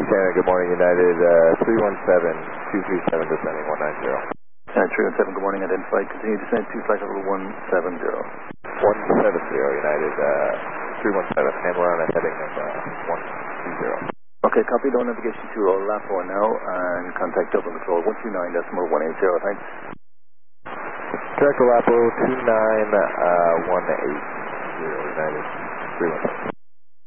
Canada, good morning, United 317-237, descending 190. 317, good morning, identified, continue descent to flight level 170. 170, United 317, and we're on a heading of 120. Okay, copy, low navigation to LAPO now, and contact double control 129.180, thanks. Direct LAPO 29180, United 317.